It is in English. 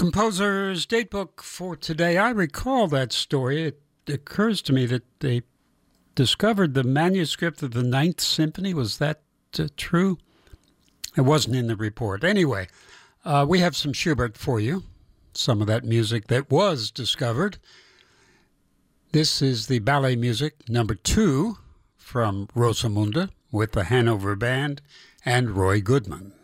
Composer's Datebook for today. I recall that story. It occurs to me that they discovered the manuscript of the Ninth Symphony. Was that true? It wasn't in the report. Anyway, we have some Schubert for you, some of that music that was discovered. This is the ballet music number 2 from Rosamunde with the Hanover Band and Roy Goodman.